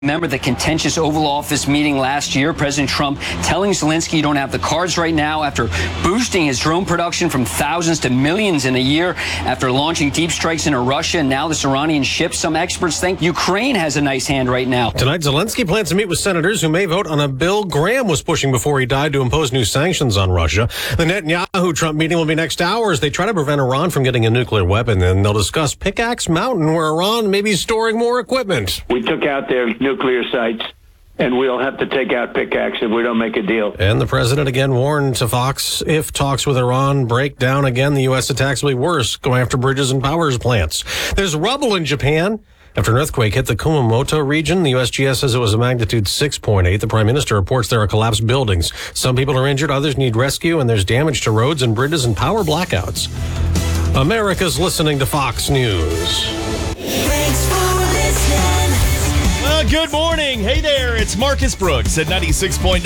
Remember the contentious Oval Office meeting last year? President Trump telling Zelensky you don't have the cards right now after boosting his drone production from thousands to millions in a year after launching deep strikes into Russia and now this Iranian ship. Some experts think Ukraine has a nice hand right now. Tonight, Zelensky plans to meet with senators who may vote on a bill Graham was pushing before he died to impose new sanctions on Russia. The Netanyahu-Trump meeting will be next hour as they try to prevent Iran from getting a nuclear weapon. Then they'll discuss Pickaxe Mountain, where Iran may be storing more equipment. We took out their nuclear sites, and we'll have to take out Pickaxe if we don't make a deal. And the president again warned to Fox, if talks with Iran break down again, the U.S. attacks will be worse, going after bridges and power plants. There's rubble in Japan. After an earthquake hit the Kumamoto region, the USGS says it was a magnitude 6.8. The prime minister reports there are collapsed buildings. Some people are injured, others need rescue, and there's damage to roads and bridges and power blackouts. America's listening to Fox News. Thanks for listening. Good morning. Hey there, it's Marcus Brooks at 96.9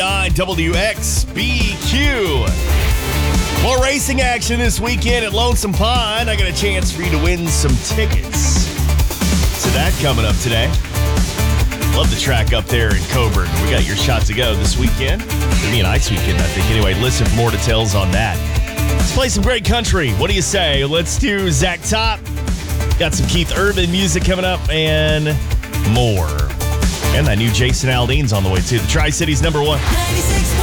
WXBQ. More racing action this weekend at Lonesome Pine. I got a chance for you to win some tickets. So that coming up today. Love the track up there in Coburn. We got your shot to go this weekend. It's going to be a nice weekend, I think. Anyway, listen for more details on that. Let's play some great country. What do you say? Let's do Zach Top. Got some Keith Urban music coming up and more. And that new Jason Aldean's on the way, too. The Tri-City's number one. 96.9